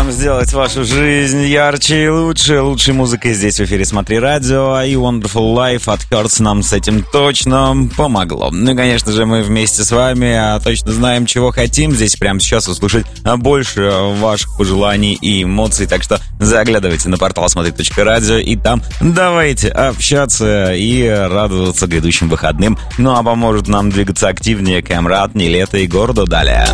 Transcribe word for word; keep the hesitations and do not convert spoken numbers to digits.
вам сделать вашу жизнь ярче и лучше. Лучшей музыкой здесь в эфире «Смотри радио», и Wonderful Life от Hurts нам с этим точно помогло. Ну и, конечно же, мы вместе с вами а, точно знаем, чего хотим здесь прямо сейчас услышать больше ваших пожеланий и эмоций. Так что заглядывайте на портал смотри точка радио и там давайте общаться и радоваться грядущим выходным. Ну а поможет нам двигаться активнее Камрад, Нилетто и Гордо далее.